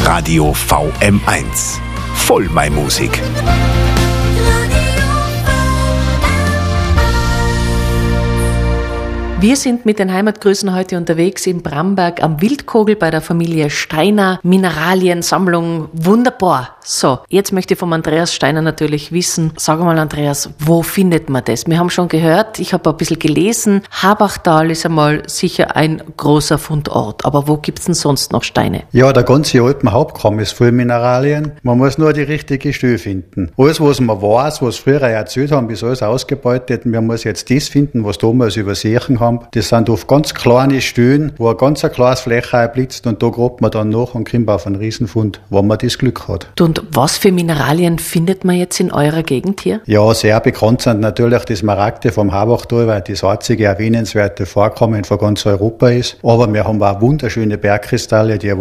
Radio VM1. Voll meine Musik. Wir sind mit den Heimatgrüßen heute unterwegs in Bramberg am Wildkogel bei der Familie Steiner. Mineraliensammlung, wunderbar. So, jetzt möchte ich vom Andreas Steiner natürlich wissen, sag mal Andreas, wo findet man das? Wir haben schon gehört, ich habe ein bisschen gelesen, Habachtal ist einmal sicher ein großer Fundort, aber wo gibt's denn sonst noch Steine? Ja, der ganze Alpenhauptkamm ist voll Mineralien. Man muss nur die richtige Stelle finden. Alles, was man weiß, was früher erzählt haben, ist alles ausgebeutet. Man muss jetzt das finden, was damals übersehen haben. Das sind oft ganz kleine Stellen, wo eine ganz kleine Fläche einblitzt und da grabt man dann nach und kommt auf einen Riesenfund, wenn man das Glück hat. Und was für Mineralien findet man jetzt in eurer Gegend hier? Ja, sehr bekannt sind natürlich die Smaragde vom Habachtal, weil das einzige erwähnenswerte Vorkommen von ganz Europa ist. Aber wir haben auch wunderschöne Bergkristalle, die